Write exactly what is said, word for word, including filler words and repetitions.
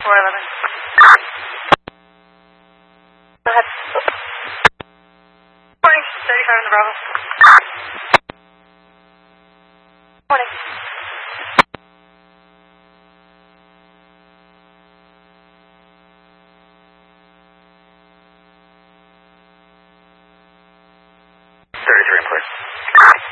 four eleven. Go ahead. Morning, thirty-five on the Bravo. Morning. thirty-three in place.